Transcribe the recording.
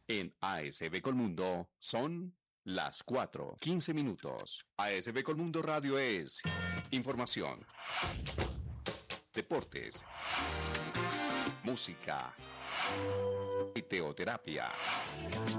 En ASB Colmundo son las 4:15. ASB Colmundo Radio es información, deportes, música y teoterapia.